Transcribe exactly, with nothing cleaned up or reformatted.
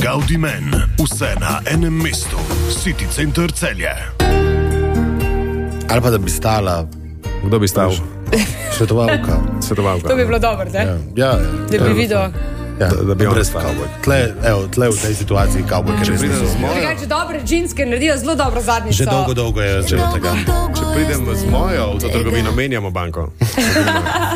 Gaudi Men, vse na enem mestu, City Center Celje. Ali pa da bi stala. Kdo bi stal? Svetovalka. Svetovalka. To bi bilo dobro, ne? Ja, ja, Da bi videl. ja, Da- da bi on brez stal. kavboj. Tle, evo, tle v tej situaciji kavbojke res pridem niso. z mojo- Drugače, dobre džinske naredijo zelo dobro zadnjico. Že dolgo, dolgo je že od tega. Če pridem z mojo v to trgovino, menjamo banko.